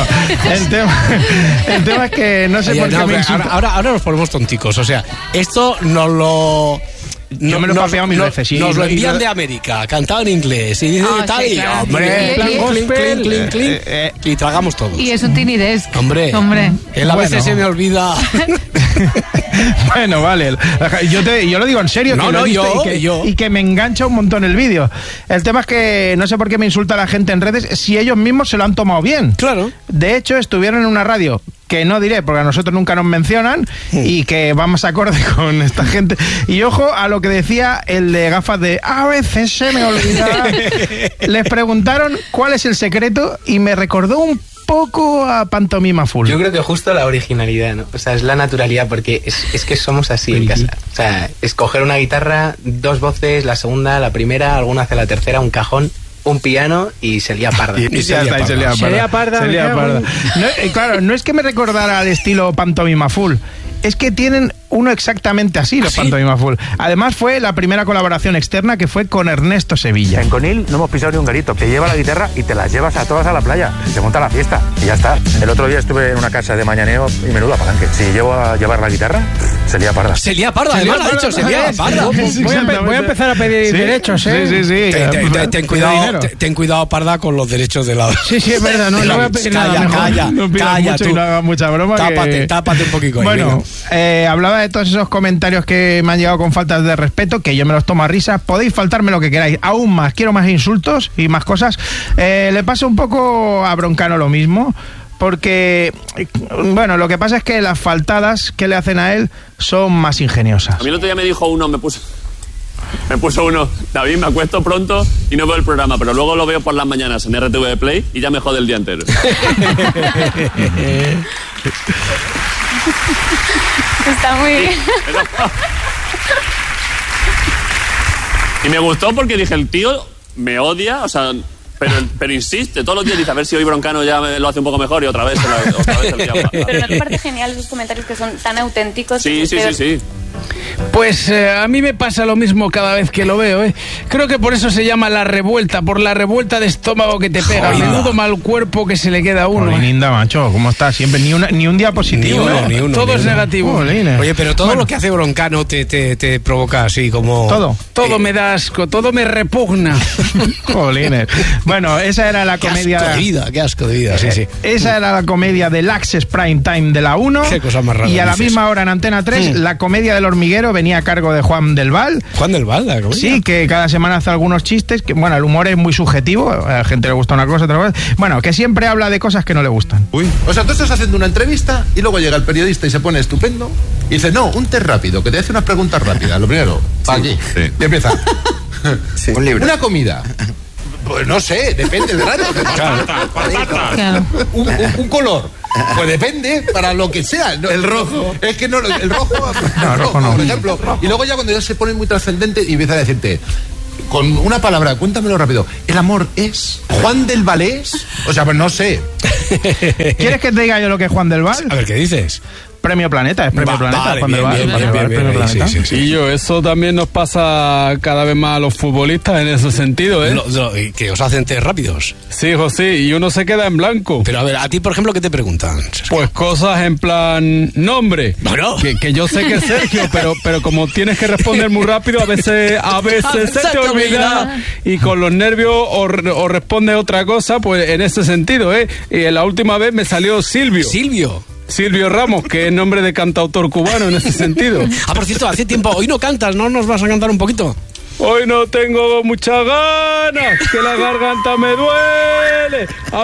El tema es que no sé por qué me insulta. Ahora nos ponemos tonticos, o sea, esto nos lo... Yo me lo he papeado mil veces, sí. Nos lo envían de América, cantado en inglés, y dice tal, sí, y claro. hombre, clink, y tragamos todos. Y es un Tiny Desk. Hombre. Él a veces se me olvida. Bueno, vale. Yo lo digo en serio, y que me engancha un montón el vídeo. El tema es que no sé por qué me insulta la gente en redes si ellos mismos se lo han tomado bien. Claro. De hecho, estuvieron en una radio que no diré porque a nosotros nunca nos mencionan y que vamos acorde con esta gente. Y ojo a lo que decía el de gafas de a veces se me olvida. Les preguntaron cuál es el secreto y me recordó un poco a Pantomima Full. Yo creo que justo la originalidad, ¿no? O sea, es la naturalidad, porque es que somos así en casa. O sea, escoger una guitarra, 2 voces, la segunda, la primera, alguna hace la tercera, un cajón, un piano y se lía parda. Y se lía parda. Claro, no es que me recordara al estilo Pantomima Full, es que tienen uno exactamente así, los Pantomima Full. Además fue la primera colaboración externa, que fue con Ernesto Sevilla. En Conil no hemos pisado ni un garito. Te lleva la guitarra y te las llevas a todas a la playa. Se monta la fiesta y ya está. El otro día estuve en una casa de mañaneo y menuda palanque. Si llevo a llevar la guitarra, se lía parda. Se lía parda, además ha dicho, se lía parda. Voy a empezar a pedir derechos, ¿eh? Sí. Ten cuidado, parda, con los derechos de la... Sí, es verdad, no voy a pedir nada. Calla, mucho tú. Y no hagas mucha broma. Tápate un poquito ahí. Bueno, hablaba de todos esos comentarios que me han llegado con faltas de respeto, que yo me los tomo a risa. Podéis faltarme lo que queráis, aún más, quiero más insultos y más cosas. Le pasa un poco a Broncano lo mismo, porque, bueno, lo que pasa es que las faltadas que le hacen a él son más ingeniosas. A mí el otro día me dijo uno, me puso uno, David, me acuesto pronto y no veo el programa, pero luego lo veo por las mañanas en RTV Play y ya me jode el día entero. Está muy bien. Y me gustó porque dije, el tío me odia, o sea, pero insiste, todos los días dice, a ver si hoy Broncano ya lo hace un poco mejor y otra vez el día. Pero ¿no te parece genial esos comentarios que son tan auténticos? Sí. Pues a mí me pasa lo mismo cada vez que lo veo, ¿eh? Creo que por eso se llama la revuelta, por la revuelta de estómago que te pega. Menudo mal cuerpo que se le queda a uno. Linda, macho, ¿cómo estás? Siempre ni un día positivo. Ni uno. Todo es negativo. Oye, pero todo lo que hace Broncano te provoca así como... Todo me da asco, todo me repugna. Jolines. Bueno, esa era la comedia... Qué asco de vida, sí. Esa era la comedia del Access Prime Time de la 1. Qué cosa más rara. Y a la misma hora en Antena 3, la comedia del hormiguero venía a cargo de Juan del Val. ¿Juan del Val? ¿La comedia? Sí, que cada semana hace algunos chistes, que bueno, el humor es muy subjetivo, a la gente le gusta una cosa, otra cosa. Bueno, que siempre habla de cosas que no le gustan. O sea, tú estás haciendo una entrevista y luego llega el periodista y se pone estupendo y dice, no, un test rápido, que te hace unas preguntas rápidas. Lo primero, aquí. Sí. Y empieza. Un libro. Una comida. Pues no sé, depende del rato. Claro. Un color. Pues depende para lo que sea. No, el rojo. Es que no, el rojo. No, el rojo no. Por ejemplo. Y luego ya cuando ya se pone muy trascendente y empieza a decirte, con una palabra, cuéntamelo rápido. ¿El amor es Juan del Valés? O sea, pues no sé. ¿Quieres que te diga yo lo que es Juan del Val? A ver, ¿qué dices? Premio Planeta, es Premio Planeta. Vale, Juan del Val, bien, Premio Planeta. Sí. Y eso también nos pasa cada vez más a los futbolistas en ese sentido, ¿eh? Que os hacen test rápidos. Sí, José, y uno se queda en blanco. Pero a ver, a ti, por ejemplo, ¿qué te preguntan? Pues cosas en plan nombre. Bueno. Que yo sé que es Sergio, pero como tienes que responder muy rápido, a veces se te olvida y con los nervios o respondes otra cosa, pues en ese sentido, ¿eh? Y la última vez me salió Silvio Ramos, que es nombre de cantautor cubano en ese sentido. Por cierto, hace tiempo, hoy no cantas, ¿no nos vas a cantar un poquito? Hoy no tengo muchas ganas, que la garganta me duele.